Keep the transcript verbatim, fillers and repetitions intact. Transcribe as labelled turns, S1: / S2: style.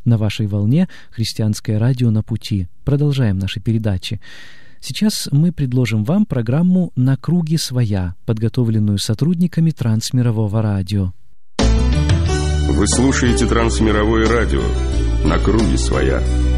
S1: на вашей волне «Христианское радио на пути». Продолжаем наши передачи. Сейчас мы предложим вам программу «На круге своя», подготовленную сотрудниками Трансмирового радио.
S2: Вы слушаете Трансмировое радио «На круге своя».